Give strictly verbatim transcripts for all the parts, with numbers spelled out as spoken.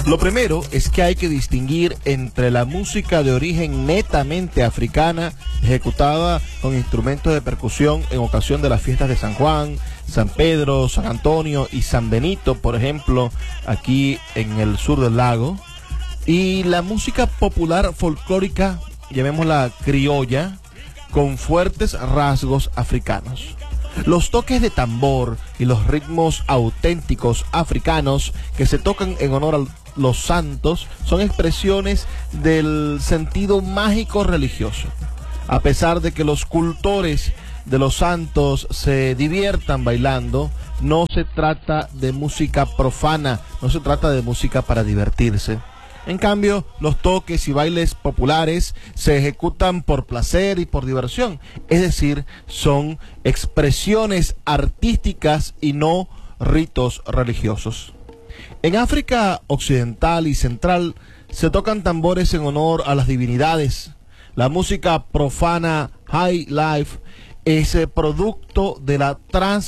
Lo primero es que hay que distinguir entre la música de origen netamente africana, ejecutada con instrumentos de percusión en ocasión de las fiestas de San Juan, San Pedro, San Antonio y San Benito, por ejemplo, aquí en el sur del lago, y la música popular folclórica, llamémosla criolla, con fuertes rasgos africanos. Los toques de tambor y los ritmos auténticos africanos que se tocan en honor a los santos son expresiones del sentido mágico religioso. A pesar de que los cultores de los santos se diviertan bailando, no se trata de música profana, no se trata de música para divertirse. En cambio, los toques y bailes populares se ejecutan por placer y por diversión, es decir, son expresiones artísticas y no ritos religiosos. En África Occidental y Central se tocan tambores en honor a las divinidades. La música profana high life es producto de la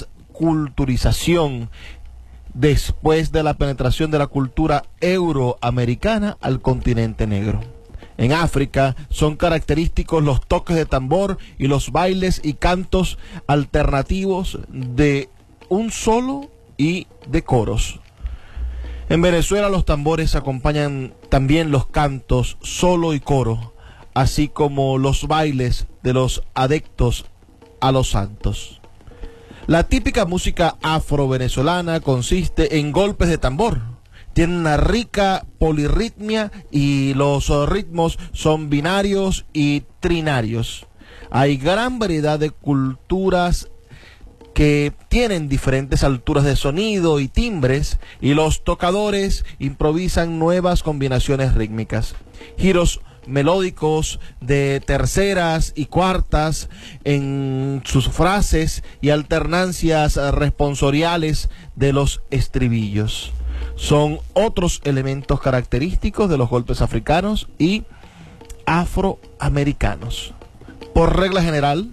transculturización después de la penetración de la cultura euroamericana al continente negro. En África son característicos los toques de tambor y los bailes y cantos alternativos de un solo y de coros. En Venezuela los tambores acompañan también los cantos solo y coro, así como los bailes de los adeptos a los santos. La típica música afro-venezolana consiste en golpes de tambor. Tiene una rica polirritmia y los ritmos son binarios y trinarios. Hay gran variedad de culturas que tienen diferentes alturas de sonido y timbres, y los tocadores improvisan nuevas combinaciones rítmicas. Giros melódicos de terceras y cuartas en sus frases y alternancias responsoriales de los estribillos son otros elementos característicos de los golpes africanos y afroamericanos. Por regla general,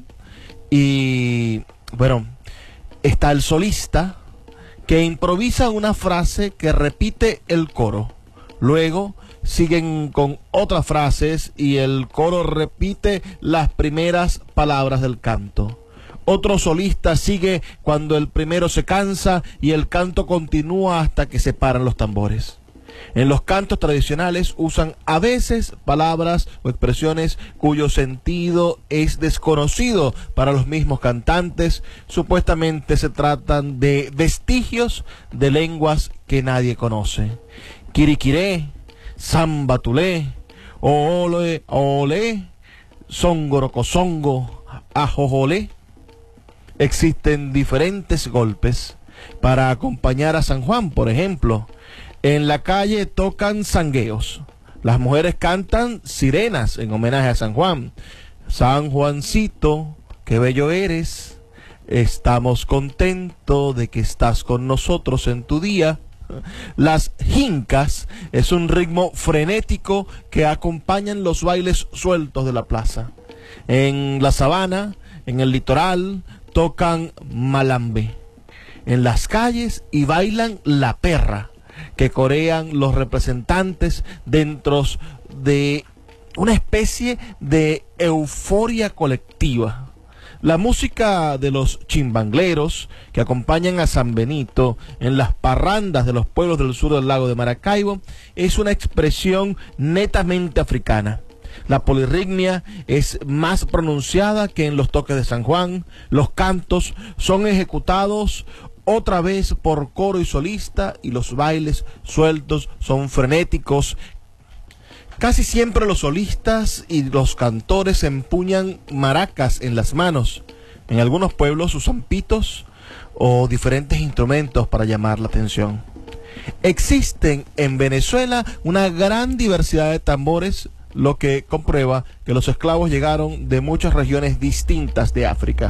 y bueno, está el solista que improvisa una frase que repite el coro. Luego siguen con otras frases y el coro repite las primeras palabras del canto. Otro solista sigue cuando el primero se cansa y el canto continúa hasta que se paran los tambores. En los cantos tradicionales usan a veces palabras o expresiones cuyo sentido es desconocido para los mismos cantantes. Supuestamente se tratan de vestigios de lenguas que nadie conoce. Quiriquiré, Sambatulé, ole, ole, songorocosongo, ajojolé. Existen diferentes golpes para acompañar a San Juan, por ejemplo. En la calle tocan sangueos. Las mujeres cantan sirenas en homenaje a San Juan. San Juancito, qué bello eres. Estamos contentos de que estás con nosotros en tu día. Las jincas es un ritmo frenético que acompañan los bailes sueltos de la plaza. En la sabana, en el litoral, tocan malambe. En las calles y bailan la perra, que corean los representantes dentro de una especie de euforia colectiva. La música de los chimbangleros que acompañan a San Benito en las parrandas de los pueblos del sur del lago de Maracaibo es una expresión netamente africana. La polirritmia es más pronunciada que en los toques de San Juan. Los cantos son ejecutados otra vez por coro y solista, y los bailes sueltos son frenéticos. Casi siempre los solistas y los cantores empuñan maracas en las manos. En algunos pueblos usan pitos o diferentes instrumentos para llamar la atención. Existen en Venezuela una gran diversidad de tambores, lo que comprueba que los esclavos llegaron de muchas regiones distintas de África.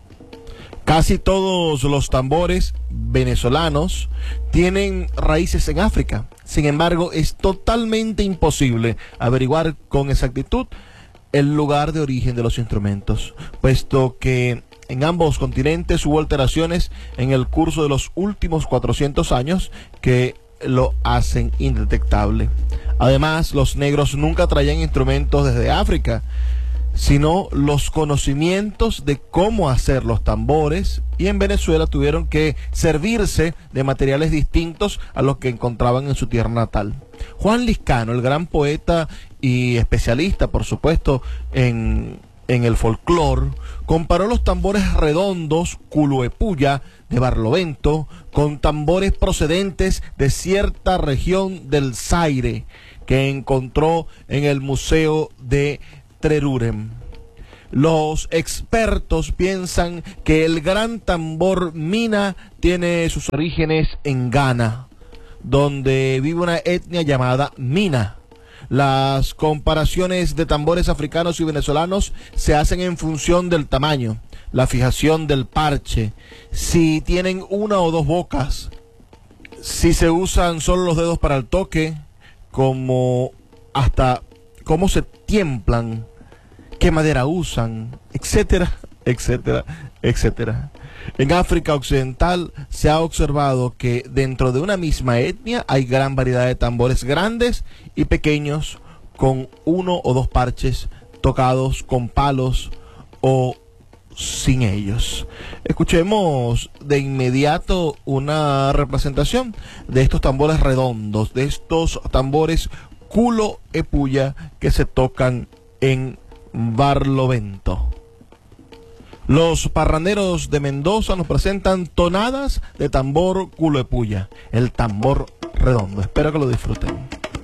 Casi todos los tambores venezolanos tienen raíces en África. Sin embargo, es totalmente imposible averiguar con exactitud el lugar de origen de los instrumentos, puesto que en ambos continentes hubo alteraciones en el curso de los últimos cuatrocientos años que lo hacen indetectable. Además, los negros nunca traían instrumentos desde África, sino los conocimientos de cómo hacer los tambores, y en Venezuela tuvieron que servirse de materiales distintos a los que encontraban en su tierra natal. Juan Liscano, el gran poeta y especialista, por supuesto, en, en el folclore, comparó los tambores redondos Culuepuya de Barlovento con tambores procedentes de cierta región del Zaire que encontró en el Museo de Trerurem. Los expertos piensan que el gran tambor mina tiene sus orígenes en Ghana, donde vive una etnia llamada Mina. Las comparaciones de tambores africanos y venezolanos se hacen en función del tamaño, la fijación del parche, si tienen una o dos bocas, si se usan solo los dedos para el toque, como hasta cómo se tiemplan, qué madera usan, etcétera, etcétera, etcétera. En África Occidental se ha observado que dentro de una misma etnia hay gran variedad de tambores grandes y pequeños con uno o dos parches tocados con palos o sin ellos. Escuchemos de inmediato una representación de estos tambores redondos, de estos tambores Culuepuya que se tocan en Barlovento. Los parranderos de Mendoza nos presentan tonadas de tambor Culuepuya, el tambor redondo. Espero que lo disfruten.